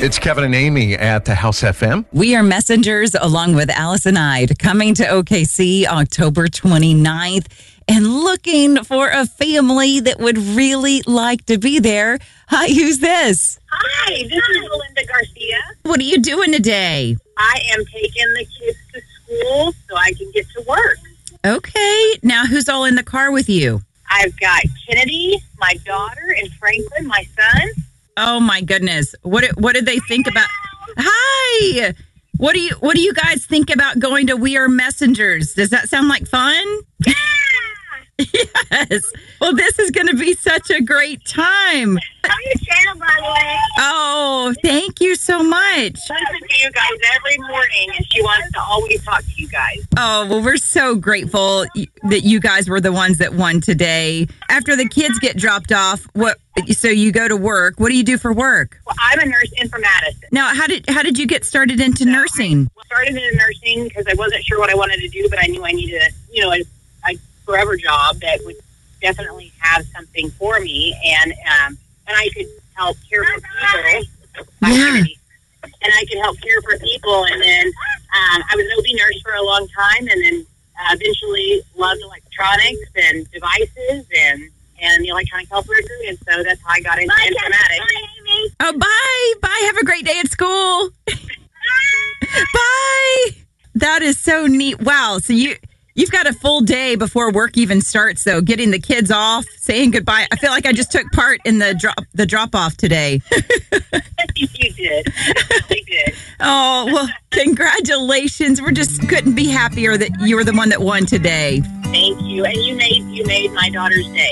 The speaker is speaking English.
It's Kevin and Amy at the House FM. We are messengers along with Allison Ide coming to OKC October 29th and looking for a family that would really like to be there. Hi, who's this? Hi, this is Melinda Garcia. What are you doing today? I am taking the kids to school so I can get to work. Okay. Now, who's all in the car with you? I've got Kennedy, my daughter, and Franklin, my son. Oh my goodness. What did they think about? Hi. What do you guys think about going to We Are Messengers? Does that sound like fun? Yeah! Yes. Well, this is going to be such a great time. Love your channel, by the way. Oh, thank you so much. I listen to you guys every morning, and she wants to always talk to you guys. Oh, well, we're so grateful that you guys were the ones that won today. After the kids get dropped off, so you go to work. What do you do for work? Well, I'm a nurse in for Madison. Now, how did you get started into nursing? I started in nursing because I wasn't sure what I wanted to do, but I knew I needed a forever job that would definitely have something for me, and I could help care for people. Yeah. And I could help care for people, and then I was an OB nurse for a long time, and then eventually loved electronics and devices and the electronic health record, and so that's how I got into informatics. Oh, bye. Bye. Have a great day at school. Bye. That is so neat. Wow. So you've got a full day before work even starts, though, getting the kids off, saying goodbye. I feel like I just took part in the drop-off today. You did. You really did. Oh, well, congratulations. We just couldn't be happier that you were the one that won today. Thank you. And you made my daughter's day.